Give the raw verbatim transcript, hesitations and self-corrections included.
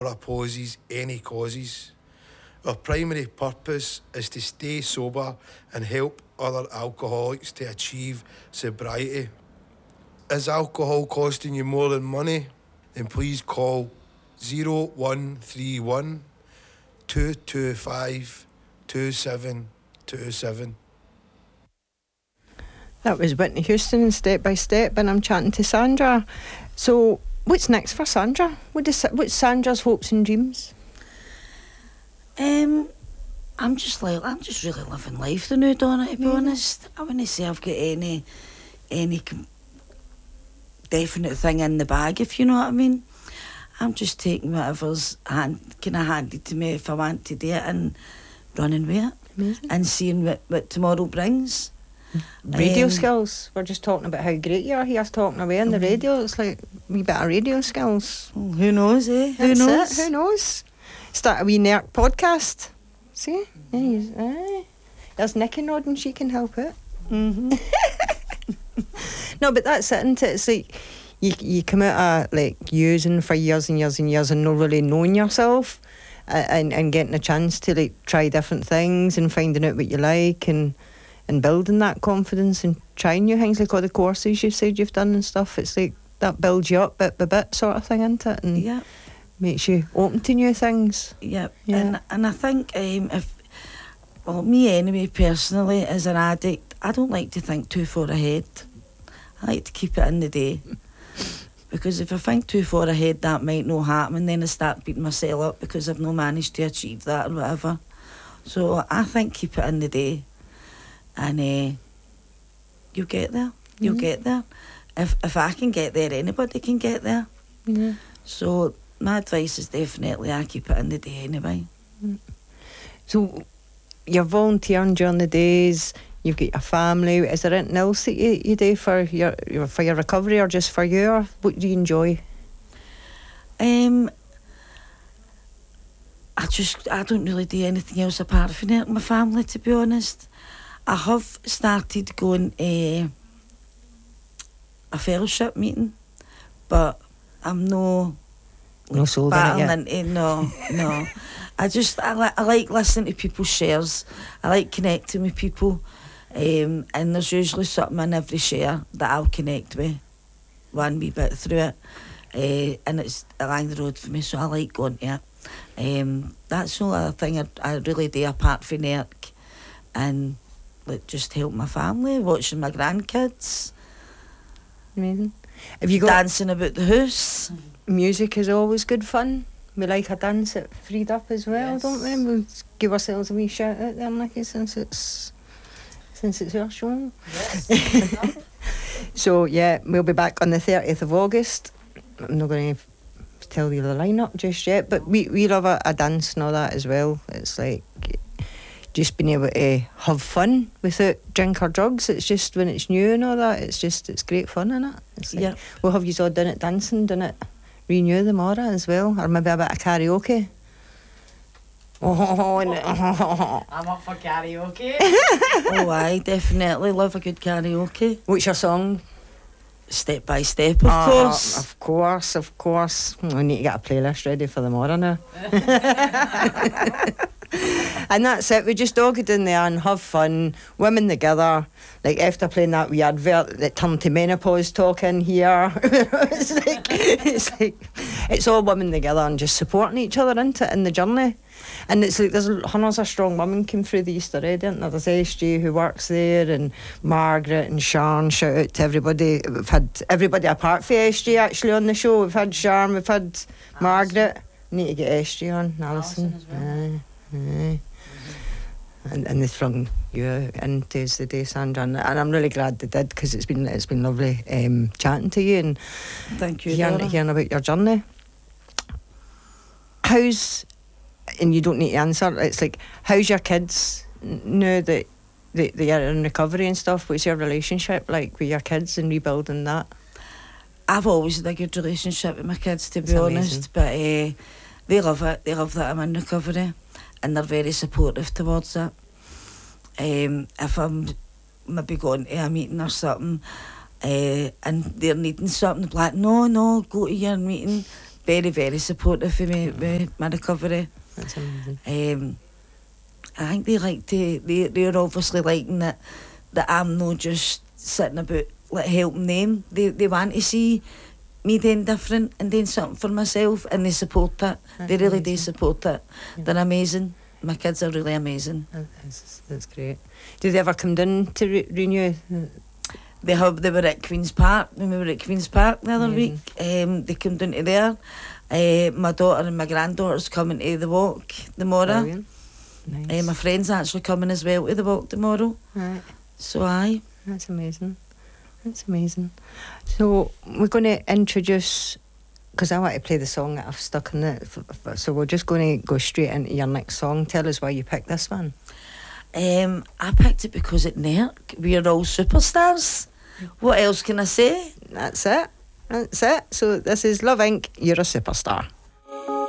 opposes any causes. Our primary purpose is to stay sober and help other alcoholics to achieve sobriety. Is alcohol costing you more than money? Then please call zero one three one, two two five, two seven two seven. That was Whitney Houston, Step by Step, and I'm chatting to Sandra. So, what's next for Sandra? What is, what's Sandra's hopes and dreams? Um, I'm just like I'm just really living life the new Donna, to be mm. honest. I wouldn't say I've got any any com- definite thing in the bag, if you know what I mean. I'm just taking whatever's hand, kind of handed to me if I want to do it and running with it. Amazing. And seeing what, what tomorrow brings. Radio um, skills. We're just talking about how great you are. He's talking away on the mm-hmm. radio. It's like a wee bit of radio skills. Well, who knows, eh? Who That's knows? It. Who knows? Start a wee Nerk podcast. See? Yeah, he's, aye. There's Nicky nodding, she can help it. Mm-hmm. No, but that's it, isn't it? It's like you, you come out of like using for years and years and years and not really knowing yourself uh, and, and getting a chance to like try different things and finding out what you like and and building that confidence and trying new things, like all the courses you've said you've done and stuff. It's like that builds you up bit by bit sort of thing, isn't it? And yeah. makes you open to new things. Yep. Yeah. And and I think um, if well me anyway personally as an addict, I don't like to think too far ahead. I like to keep it in the day. Because if I think too far ahead, that might not happen, and then I start beating myself up because I've not managed to achieve that or whatever. So I think keep it in the day, and uh, you'll get there. You'll mm-hmm. get there. If if I can get there, anybody can get there. Yeah. So my advice is definitely I keep it in the day anyway. So you're volunteering during the days. You've got your family. Is there anything else that you, you do for your, your for your recovery, or just for you? Or what do you enjoy? Um, I just I don't really do anything else apart from it. My family, to be honest. I have started going a a fellowship meeting, but I'm no no sold in it yet. Into, no, no. I just I like I like listening to people's shares. I like connecting with people. Um, and there's usually something in every share that I'll connect with one wee bit through it, uh, and it's along the road for me, so I like going to it. Um, that's the only other thing I, I really do apart from Nerk, and like just help my family, watching my grandkids. Amazing. Have you got dancing about the house? Music is always good fun. We like a dance at Freed Up as well, yes. don't we? We'll give ourselves a wee shout out there, Nicky, since it's since it's our show. Yes. So yeah, we'll be back on the thirtieth of August. I'm not going to tell you the lineup just yet, but we we love a, a dance and all that as well. It's like just being able to have fun without drink or drugs. It's just when it's new and all that. It's just it's great fun, isn't it? It's like, yeah. We'll have you all done it dancing, done it renew them aura as well, or maybe a bit of karaoke. Oh, no. I'm up for karaoke. Oh, I definitely love a good karaoke. What's your song? Step by Step, of oh, course. Of course, of course. I need to get a playlist ready for tomorrow now. And that's it. We just all get in there and have fun, women together. Like after playing that wee advert that turned to menopause talking here. it's like it's like it's all women together and just supporting each other into it in the journey. And it's like there's hundreds of strong women came through the East already, isn't there? There's S J who works there, and Margaret and Sharon. Shout out to everybody. We've had everybody apart from S J actually on the show. We've had Sharon, we've had Alison. Margaret. Need to get S J on. Alison. Alison as well. Aye, aye. And and they flung you into the day, Sandra, and, and I'm really glad they did, because it's been it's been lovely um, chatting to you and thank you, hearing, hearing about your journey. How's and you don't need to answer. It's like, how's your kids now that they, they are in recovery and stuff? What's your relationship like with your kids and rebuilding that? I've always had a good relationship with my kids, to be It's honest, amazing. but uh, they love it. They love that I'm in recovery, and they're very supportive towards it. Um, if I'm maybe going to a meeting or something, uh, and they're needing something, they're like, no, no, go to your meeting. very, very supportive of me with my recovery. That's amazing. Um, I think they like to, they, they're obviously liking that, that I'm not just sitting about like helping them. They, they want to see me doing different and doing something for myself, and they support it. That's they really amazing. do support it. Yeah. They're amazing. My kids are really amazing. That's, that's great. Did they ever come down to re- renew? They have. They were at Queen's Park when we were at Queen's Park the other Amazing. week. Um, they came down to there. Uh, my daughter and my granddaughter's coming to the walk tomorrow. Brilliant. Nice. Uh, my friend's actually coming as well to the walk tomorrow. Right. So aye. That's amazing. That's amazing. So we're going to introduce, because I want to play the song that I've stuck in it. f- f- So we're just going to go straight into your next song. Tell us why you picked this one. Um, I picked it because at N E R C we're all superstars. What else can I say? That's it. That's it. So this is Love Incorporated. You're a superstar.